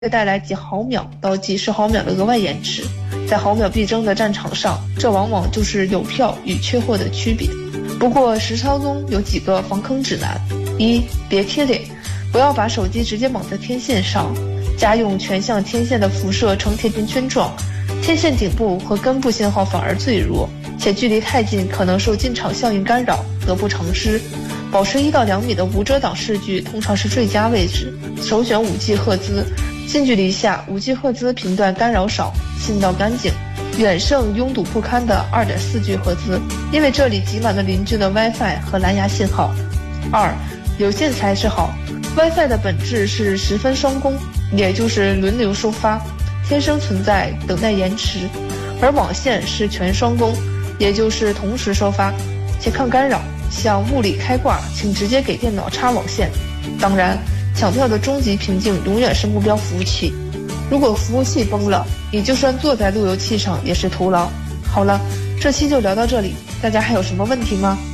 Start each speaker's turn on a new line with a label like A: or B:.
A: 会带来几毫秒到几十毫秒的额外延迟。在毫秒必争的战场上，这往往就是有票与缺货的区别。不过实操中有几个防坑指南：一、别贴脸，不要把手机直接绑在天线上，家用全向天线的辐射呈甜甜圈状，天线顶部和根部信号反而最弱，且距离太近可能受进场效应干扰，得不偿失。保持1到2米的无遮挡视距通常是最佳位置，首选5G 赫兹。近距离下，5G 赫兹频段干扰少，信道干净，远胜拥堵不堪的2.4G 赫兹，因为这里挤满了邻居的 WiFi 和蓝牙信号。2、有线才是好。WiFi 的本质是十分双工，也就是轮流收发，天生存在等待延迟；而网线是全双工，也就是同时收发，且抗干扰。像物理开挂，请直接给电脑插网线。当然，抢票的终极瓶颈永远是目标服务器。如果服务器崩了，你就算坐在路由器上也是徒劳。好了，这期就聊到这里，大家还有什么问题吗？